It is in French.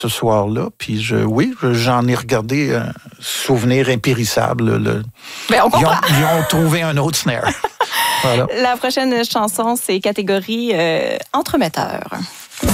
ce soir-là. Puis j'en ai regardé un souvenir impérissable. Ben, on comprend. Ils ont trouvé un autre snare. Voilà. La prochaine chanson, c'est catégorie entremetteur.